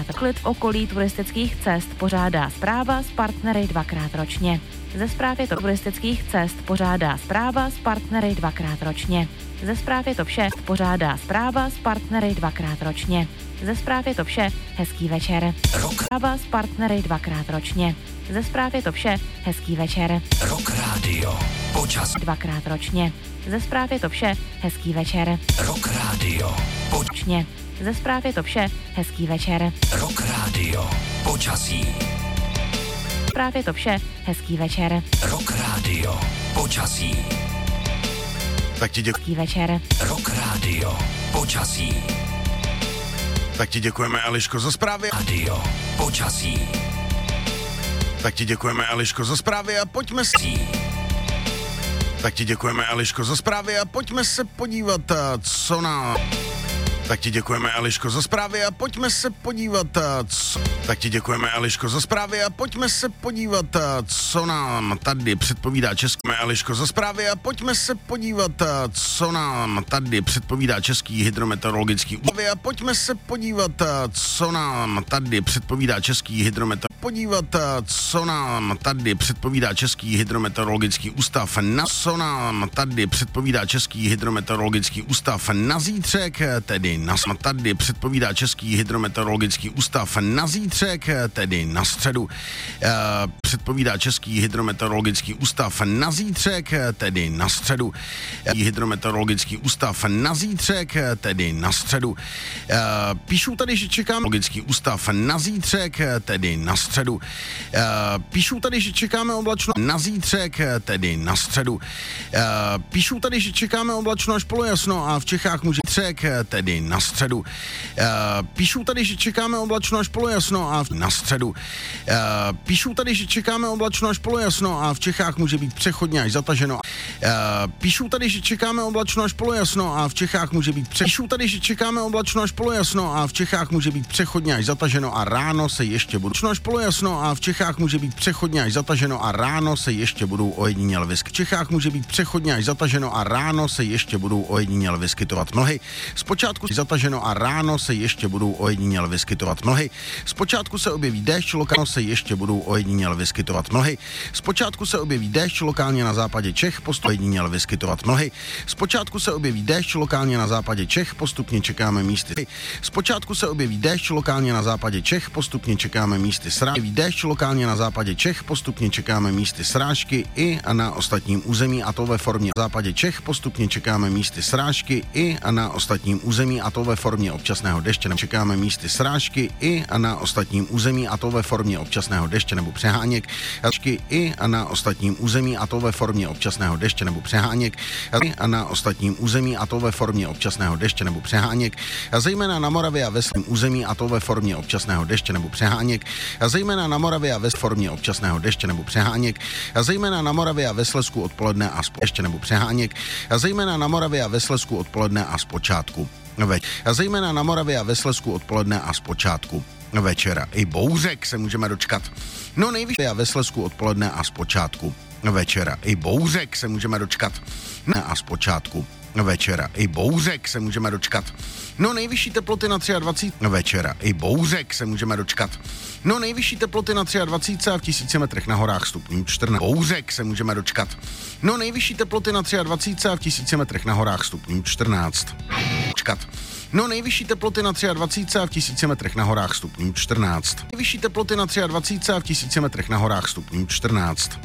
Klid v okolí turistických cest pořádá Správa s partnery 2krát ročně. Ze Správ je to turistických cest pořádá Správa s partnery 2krát ročně. Ze Správ je to vše, pořádá Správa s partnery 2krát ročně. Ze Správ je to vše, hezký večer. Správa s partnery 2krát ročně. Ze Správ je to vše, hezký večer. Rock Radio. Počas 2krát ročně. Ze Správ je to vše, hezký večer. Rock Radio. Ročně. Ze Správ je to vše, hezký večer. Rock Radio. Počasí. Správ je to vše, hezký večer. Rock Radio. Počasí. Tak ti Hezký večer. Rock Radio. Počasí. Tak ti děkujeme, Eliško, za zprávy. Radio. Počasí. Tak ti děkujeme, Eliško, za zprávy a pojďme se... Tak ti děkujeme, Eliško, za zprávy a pojďme se podívat, co na... Tak ti děkujeme, Eliško, za zprávy a pojďme se podívat, co... Tak ti děkujeme, Eliško, za zprávy a pojďme se podívat, co nám tady předpovídá Český... Eliško, za zprávy a pojďme se podívat, co nám tady předpovídá Český hydrometeorologický ústav. A pojďme se podívat, co nám tady předpovídá Český co nám tady předpovídá Český hydrometeorologický ústav na zítřek, tedy na tady předpovídá Český hydrometeorologický ústav na zítřek, tedy na středu. Předpovídá Český hydrometeorologický ústav na zítřek, tedy na středu. Hydrometeorologický ústav na zítřek, tedy na středu. Píšu tady, že čekám logický ústav na zítřek, tedy na středu. Píšu tady, že čekáme oblačno na zítřek, tedy na středu. Píšu tady, že čekáme oblačno až polojasno a v Čechách může třek, tedy na středu. Píšu tady, že čekáme oblačno až polojasno a na středu. Píšu tady, že čekáme oblačno až polojasno a v Čechách může být přechodně až zataženo. Píšu tady, že čekáme oblačno až polojasno a v Čechách může být Píšu tady, že čekáme oblačno až polojasno a v Čechách může být přechodně až zataženo a ráno se ještě budou až polojasno a v Čechách může být přechodně až zataženo a ráno se ještě budou ojediněle vyskytovat. V Čechách může být přechodně až zataženo a ráno se ještě budou ojediněle vyskytovat mlhy. Zpočátku zataženo a ráno se ještě budou ojediněle vyskytovat mlhy. Zpočátku se objeví déšť, lokálně se ještě budou ojediněle vyskytovat mlhy. Zpočátku se objeví déšť lokálně na západě Čech, postupně ojediněle vyskytovat mlhy. Zpočátku se objeví déšť lokálně na západě Čech, postupně čekáme místy. Zpočátku se objeví déšť lokálně na západě Čech, postupně čekáme místy srážky. Déšť lokálně na západě Čech, postupně čekáme místy srážky i na ostatním území, a to ve formě západě Čech, postupně čekáme místy srážky i na ostatním území, a to ve formě občasného deště. Čekáme místy srážky i na ostatním území, a to ve formě občasného deště nebo přeháněk. I na ostatním území, a to ve formě občasného deště nebo přeháněk. I na ostatním území, a to ve formě občasného deště nebo přeháněk. Zejména na Moravě a ve svém území, a to ve formě občasného deště nebo přeháněk. Zejména na Moravě a ve formě občasného deště nebo přeháněk. Zejména na Moravě a ve Slezsku odpoledne a ještě nebo přeháněk. Zejména na Moravě a ve Slezsku odpoledne a zpočátku. A zejména na Moravě a ve Slezsku odpoledne a zpočátku večera. I bouřek se můžeme dočkat. No nejvyšší a ve Slezsku odpoledne a zpočátku večera. I bouřek se můžeme dočkat. A zpočátku večera. I bouřek se můžeme dočkat. No nejvyšší teploty na 23 večera. I bouřek se můžeme dočkat. No nejvyšší teploty na 23 a v 1000 metrech na horách stupňů 14. Bouřek se můžeme dočkat. No nejvyšší teploty na 23 a v 1000 metrech na horách stupňů 14. No nejvyšší teploty na 23 a v 1000 metrech na horách stupňů 14. Nejvyšší teploty na 23 a v 1000 metrech na horách stupňů 14.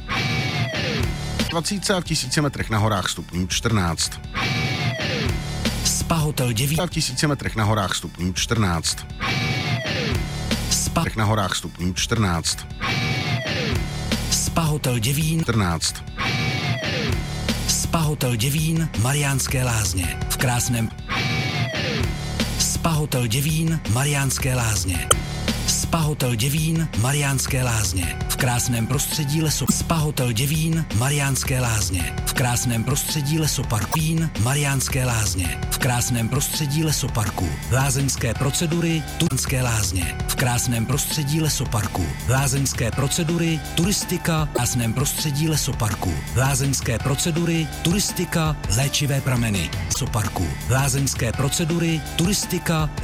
20 a v 1000 metrech na horách stupňů 14. Spa Hotel Děvín a v 1000 metrech na horách stupňů 14. Spa na horách stupňů 14. Spa Hotel Děvín 14. Spa Hotel Děvín, Mariánské Lázně. V krásném Spa Hotel Děvín, Mariánské Lázně. Spa Hotel Děvín, Mariánské Lázně. V krásném prostředí Spa Hotel Děvín, Mariánské Lázně. V krásném prostředí lesoparku. Vín, Mariánské Lázně. V krásném prostředí lesoparku. Lázeňské procedury, Turistické Lázně. V krásném prostředí lesoparku. Lázeňské procedury, turistika, v krásném prostředí lesoparku. Lázeňské procedury, turistika, léčivé prameny. Lesoparku. Lázeňské procedury, turistika,